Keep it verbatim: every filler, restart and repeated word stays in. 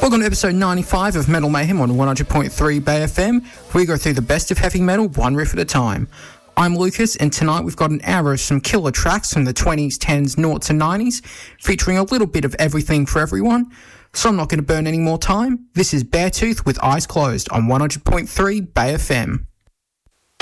Welcome to episode ninety-five of Metal Mayhem on one hundred point three Bay F M. We go through the best of heavy metal, one riff at a time. I'm Lucas, and tonight we've got an hour of some killer tracks from the twenties, tens, noughts and nineties, featuring a little bit of everything for everyone. So I'm not going to burn any more time. This is Beartooth with Eyes Closed on one hundred point three Bay F M.